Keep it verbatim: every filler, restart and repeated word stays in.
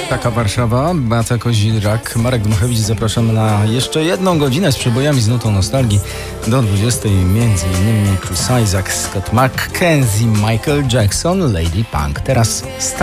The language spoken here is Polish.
Taka Warszawa, Beata Kozidrak, Marek Dmuchewicz. Zapraszamy na jeszcze jedną godzinę z przebojami z nutą nostalgii do dwudziestej. Między innymi Chris Isaak, Scott McKenzie, Michael Jackson, Lady Punk. Teraz Star.